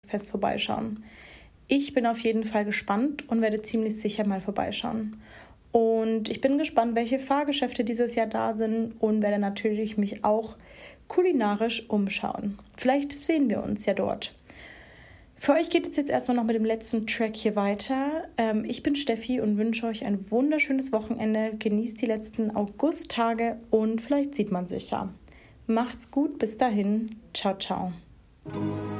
Fest vorbeischauen. Ich bin auf jeden Fall gespannt und werde ziemlich sicher mal vorbeischauen. Und ich bin gespannt, welche Fahrgeschäfte dieses Jahr da sind und werde natürlich mich auch kulinarisch umschauen. Vielleicht sehen wir uns ja dort. Für euch geht es jetzt erstmal noch mit dem letzten Track hier weiter. Ich bin Steffi und wünsche euch ein wunderschönes Wochenende. Genießt die letzten Augusttage und vielleicht sieht man sich ja. Macht's gut, bis dahin. Ciao, ciao.